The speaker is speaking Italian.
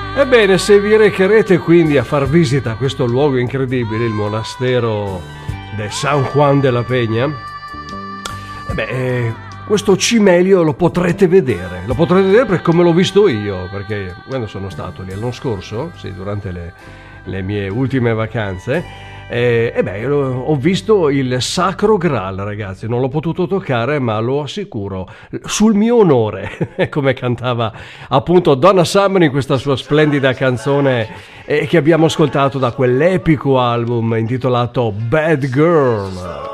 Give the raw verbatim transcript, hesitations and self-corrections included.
Ebbene, se vi recherete quindi a far visita a questo luogo incredibile, il monastero de San Juan de la Peña, e beh, eh, questo cimelio lo potrete vedere, lo potrete vedere per come l'ho visto io, perché quando sono stato lì l'anno scorso, sì, durante le, le mie ultime vacanze, e eh, beh, ho visto il Sacro Graal, ragazzi, non l'ho potuto toccare, ma lo assicuro, sul mio onore, come cantava appunto Donna Summer in questa sua splendida canzone eh, che abbiamo ascoltato da quell'epico album intitolato Bad Girl.